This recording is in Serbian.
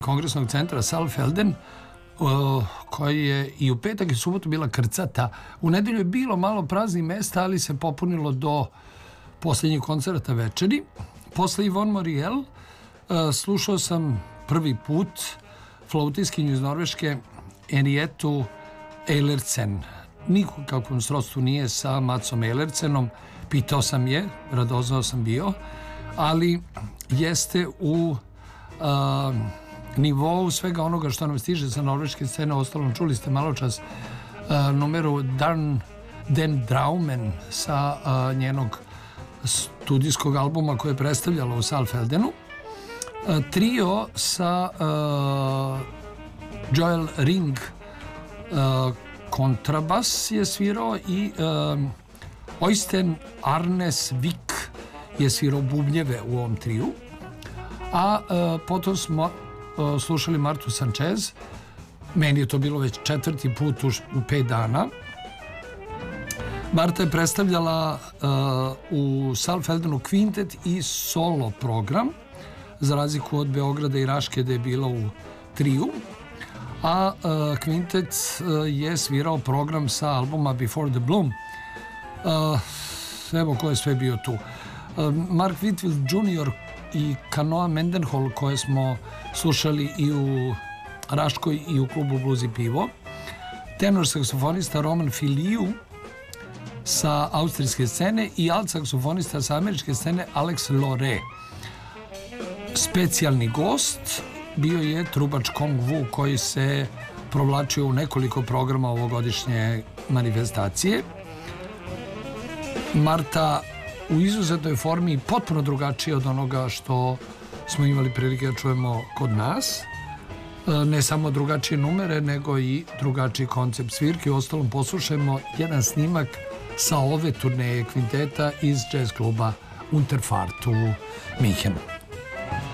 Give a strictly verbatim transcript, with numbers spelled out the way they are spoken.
kongresnog centra Saalfelden, koji je i u petak i subotu bila krcata. U nedelju je bilo malo praznih mesta, ali se popunilo do posljednjih koncerta večeri. Posle Yvonne Moriel slušao sam prvi put flautiskinju iz Norveške Henrietu Eilertsen. Niko kakvom srodstvu nije sa Matsom Eilertsenom. Pitao sam je, radoznao sam bio, ali jeste u a, nivou svega onoga što nam stiže sa norveške scene. Ostalom, čuli ste malo čas a, numeru Dan, Den Draumen sa a, njenog studijskog albuma koje je predstavljala u Saalfeldenu. A, trio sa a, Joel Ring a, kontrabas je svirao i a, Oystein Arnes Vik je svirao bubnjeve u ovom triju, a e, potom smo e, slušali Martu Sanchez. Meni je to bilo već četvrti put u, u pet dana. Marta je predstavljala e, u Saalfeldenu kvintet i solo program, za razliku od Beograda i Raške da je bila u triju, a e, kvintet e, je svirao program sa albuma Before the Bloom. Uh, evo ko je sve bio tu. Uh, Mark Whitfield junior i Kanoa Mendenhall koje smo slušali i u Raškoj i u klubu Blues i pivo. Tenor saksofonista Roman Filiu sa austrijske scene i alt saksofonista sa američke scene Alex Lore. Specijalni gost bio je trubač Kong Wu koji se provlačio u nekoliko programa ovogodišnje manifestacije. Marta u izuzetnoj formi, potpuno drugačije od onoga što smo imali prilike da čujemo kod nas. Ne samo drugačije numere, nego i drugačiji koncept svirke. U ostalom poslušajmo jedan snimak sa ove turneje kvinteta iz jazz kluba Unterfahrt u Minhenu.